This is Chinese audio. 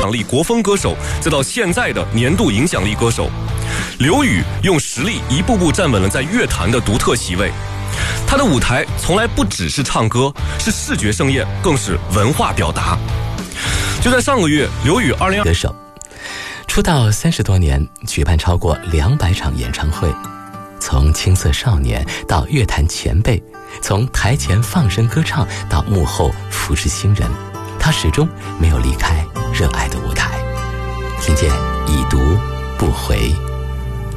响力国风歌手，再到现在的年度影响力歌手，刘宇用实力一步步站稳了在乐坛的独特席位。他的舞台从来不只是唱歌，是视觉盛宴，更是文化表达。就在上个月，刘宇2022 歌手出道30多年，举办超过200场演唱会，从青涩少年到乐坛前辈，从台前放声歌唱到幕后扶持新人，他始终没有离开热爱的舞台。听见已读不回。